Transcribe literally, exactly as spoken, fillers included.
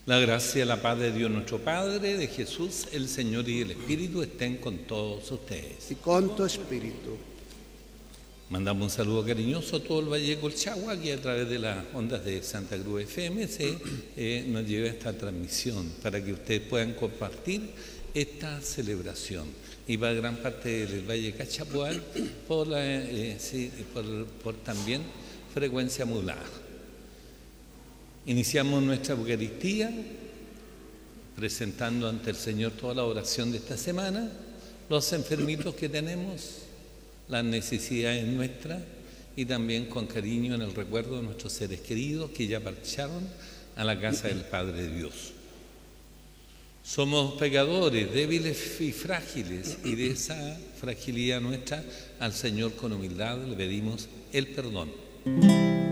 La gracia y la paz de Dios nuestro Padre, de Jesús, el Señor y el Espíritu estén con todos ustedes. Y con tu espíritu. Mandamos un saludo cariñoso a todo el Valle de Colchagua, que a través de las ondas de Santa Cruz F M se eh, nos lleva esta transmisión para que ustedes puedan compartir esta celebración. Y para gran parte del Valle de Cachapual por, la, eh, sí, por, por también frecuencia modulada. Iniciamos nuestra Eucaristía presentando ante el Señor toda la oración de esta semana, los enfermitos que tenemos, las necesidades nuestras y también con cariño en el recuerdo de nuestros seres queridos que ya marcharon a la casa del Padre de Dios. Somos pecadores, débiles y frágiles, y de esa fragilidad nuestra al Señor con humildad le pedimos el perdón.